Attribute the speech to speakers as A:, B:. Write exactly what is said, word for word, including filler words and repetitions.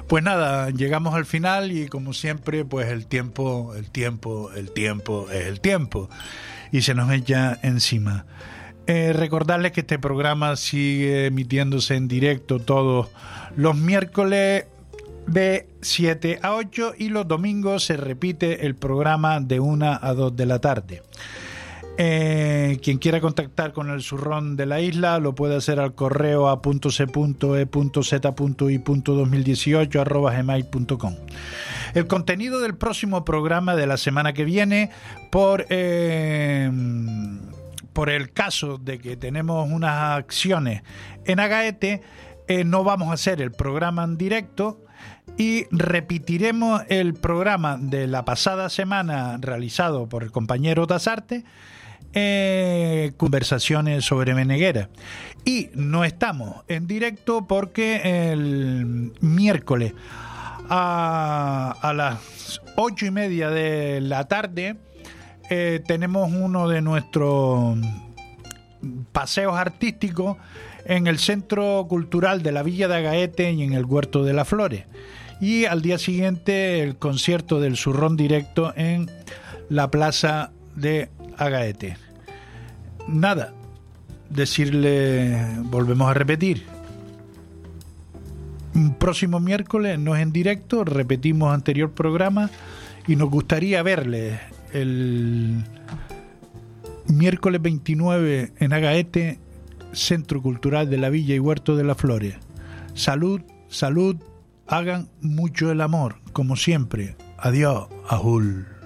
A: Pues nada, llegamos al final y como siempre, pues el tiempo, el tiempo, el tiempo es el tiempo. Y se nos echa encima. Eh, recordarles que este programa sigue emitiéndose en directo todos los miércoles de siete a ocho y los domingos se repite el programa de una a dos de la tarde. Eh, quien quiera contactar con el Zurrón de la Isla lo puede hacer al correo a .c.e.z.i.dos mil dieciocho arroba gmail punto com. El contenido del próximo programa de la semana que viene, por eh, por el caso de que tenemos unas acciones en Agaete, eh, no vamos a hacer el programa en directo y repetiremos el programa de la pasada semana realizado por el compañero Tasarte, eh, conversaciones sobre Meneguera. Y no estamos en directo porque el miércoles a, a las ocho y media de la tarde eh, tenemos uno de nuestros paseos artísticos en el Centro Cultural de la Villa de Agaete y en el Huerto de las Flores. Y al día siguiente el concierto del Zurrón directo en la Plaza de Agaete. Nada, decirle, volvemos a repetir, un próximo miércoles no es en directo, repetimos anterior programa y nos gustaría verle el miércoles veintinueve en Agaete, Centro Cultural de la Villa y Huerto de las Flores. Salud, salud, hagan mucho el amor, como siempre. Adiós, Ajul.